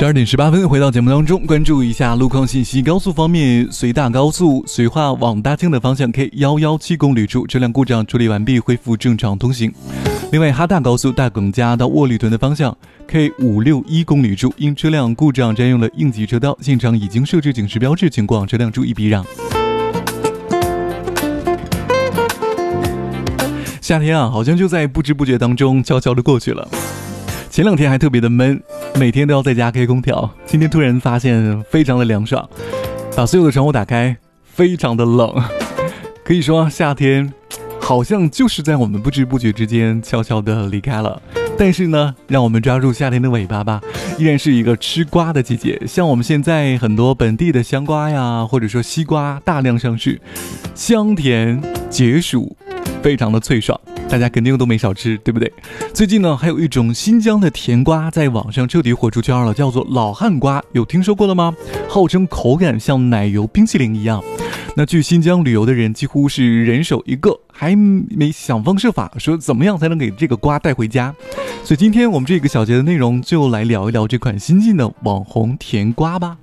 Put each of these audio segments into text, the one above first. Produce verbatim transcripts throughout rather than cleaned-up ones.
十二点十八分，回到节目当中，关注一下路况信息。高速方面，随大高速绥化往大庆的方向 K 一一七公里处车辆故障处理完毕，恢复正常通行。另外，哈大高速大耿家到沃里屯的方向 K 五六一公里处，因车辆故障占用了应急车道，现场已经设置警示标志，情况车辆注意避让。夏天啊，好像就在不知不觉当中悄悄的过去了。前两天还特别的闷，每天都要在家开空调。今天突然发现非常的凉爽，把所有的窗户打开，非常的冷。可以说夏天好像就是在我们不知不觉之间悄悄的离开了。但是呢，让我们抓住夏天的尾巴吧，依然是一个吃瓜的季节。像我们现在很多本地的香瓜呀，或者说西瓜大量上市，香甜解暑，非常的脆爽，大家肯定都没少吃，对不对？最近呢，还有一种新疆的甜瓜在网上彻底火出圈了，叫做老汉瓜，有听说过了吗？号称口感像奶油冰淇淋一样。那去新疆旅游的人几乎是人手一个，还没想方设法说怎么样才能给这个瓜带回家。所以今天我们这个小节的内容就来聊一聊这款新进的网红甜瓜吧。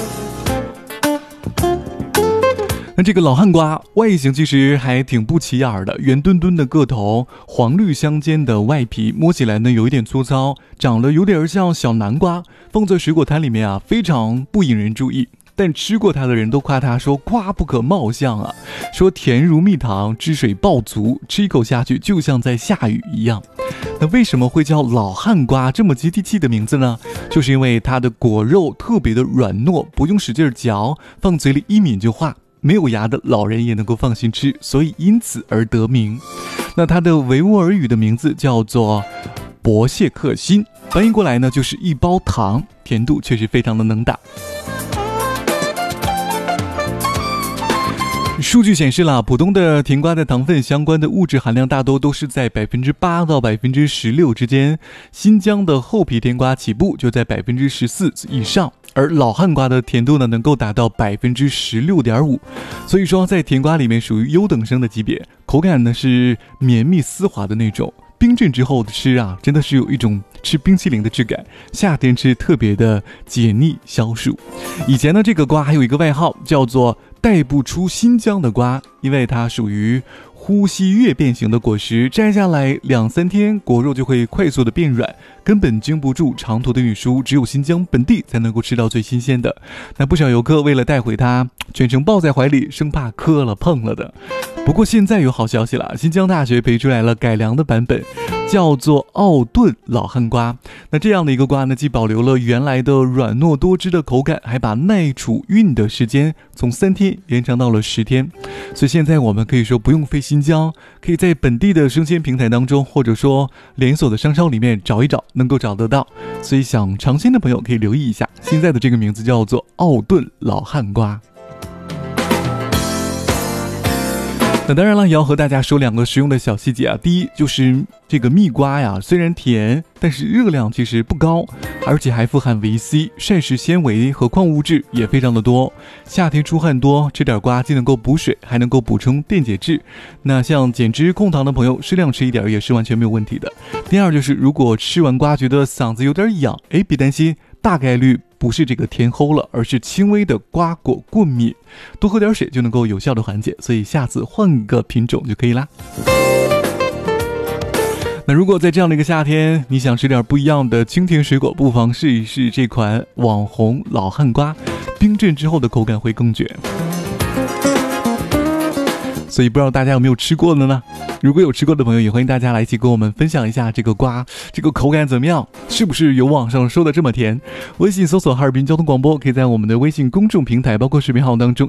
那这个老汉瓜外形其实还挺不起眼的，圆墩墩的个头，黄绿相间的外皮，摸起来呢有一点粗糙，长得有点像小南瓜，放在水果摊里面啊非常不引人注意。但吃过它的人都夸它说瓜不可貌相啊，说甜如蜜糖，汁水爆足，吃一口下去就像在下雨一样。那为什么会叫老汉瓜这么接地气的名字呢？就是因为它的果肉特别的软糯，不用使劲嚼，放嘴里一抿就化，没有牙的老人也能够放心吃，所以因此而得名。那它的维吾尔语的名字叫做博谢克辛，翻译过来呢就是一包糖，甜度确实非常的能打。数据显示了，普通的甜瓜的糖分相关的物质含量大多都是在百分之八到百分之十六之间，新疆的厚皮甜瓜起步就在百分之十四以上，而老汉瓜的甜度呢能够达到百分之十六点五，所以说在甜瓜里面属于优等生的级别，口感呢是绵密丝滑的那种。冰镇之后的吃啊，真的是有一种吃冰淇淋的质感，夏天吃特别的解腻消暑。以前呢，这个瓜还有一个外号叫做带不出新疆的瓜，因为它属于呼吸月变型的果实，摘下来两三天，果肉就会快速的变软，根本经不住长途的运输，只有新疆本地才能够吃到最新鲜的。那不少游客为了带回它，全程抱在怀里，生怕磕了碰了的。不过现在有好消息了，新疆大学培出来了改良的版本，叫做奥顿老汉瓜。那这样的一个瓜呢，既保留了原来的软糯多汁的口感，还把耐储运的时间从三天延长到了十天。所以现在我们可以说不用飞新疆，可以在本地的生鲜平台当中，或者说连锁的商超里面找一找，能够找得到。所以想尝鲜的朋友可以留意一下，现在的这个名字叫做奥顿老汉瓜。那当然了，也要和大家说两个实用的小细节啊。第一就是这个蜜瓜呀，虽然甜，但是热量其实不高，而且还富含维 C、膳食纤维和矿物质也非常的多。夏天出汗多，吃点瓜既能够补水，还能够补充电解质。那像减脂控糖的朋友，适量吃一点也是完全没有问题的。第二就是如果吃完瓜觉得嗓子有点痒，哎，别担心，大概率不是这个甜齁了，而是轻微的瓜果过敏，多喝点水就能够有效的缓解，所以下次换个品种就可以啦。那如果在这样的一个夏天，你想吃点不一样的清甜水果，不妨试一试这款网红老汉瓜，冰镇之后的口感会更卷。所以不知道大家有没有吃过的呢？如果有吃过的朋友，也欢迎大家来一起跟我们分享一下这个瓜，这个口感怎么样？是不是有网上说的这么甜？微信搜索哈尔滨交通广播，可以在我们的微信公众平台包括视频号当中